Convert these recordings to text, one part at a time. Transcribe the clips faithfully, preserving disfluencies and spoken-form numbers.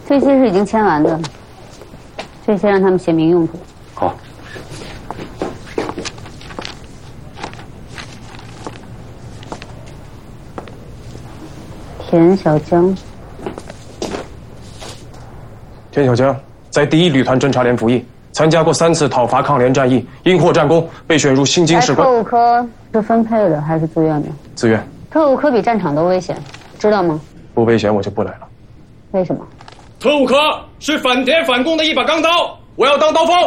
这些是已经签完的，这些让他们写明用途。 好。 田小江。 田小江在第一旅团侦察连服役，参加过三次讨伐抗联战役，因获战功被选入新京士官。 特务科是分配的还是自愿的？ 自愿。 特务科比战场都危险，知道吗？ 不危险我就不来了。 为什么？ 特务科是反田反共的一把钢刀，我要当刀锋。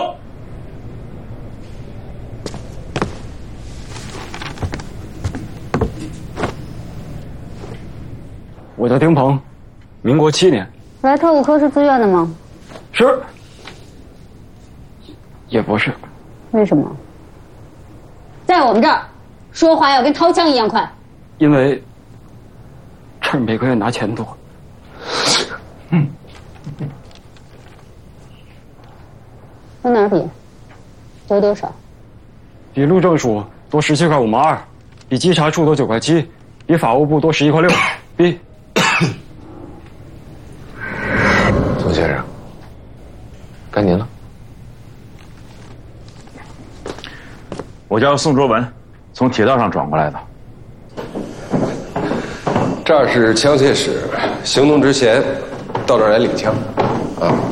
我叫丁鹏，民国七年。 来特务科是自愿的吗？ 是。也不是。 为什么？在我们这儿，说话要跟掏枪一样快。 因为这儿每个月拿钱多。嗯。 跟哪儿比？多多少？ 比路政署多十七块五毛二，比稽查处多九块七，比法务部多十一块六，比。 宋先生，该您了。 我叫宋卓文，从铁道上转过来的。 这儿是枪械室，行动之前到这儿来领枪，啊。